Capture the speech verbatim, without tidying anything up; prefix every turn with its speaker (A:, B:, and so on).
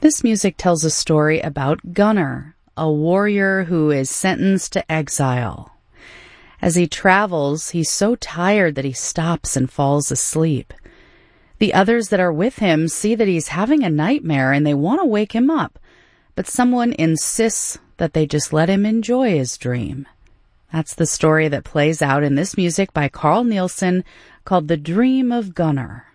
A: This music tells a story about Gunnar, a warrior who is sentenced to exile. As he travels, he's so tired that he stops and falls asleep. The others that are with him see that he's having a nightmare and they want to wake him up, but someone insists that they just let him enjoy his dream. That's the story that plays out in this music by Carl Nielsen called The Dream of Gunnar.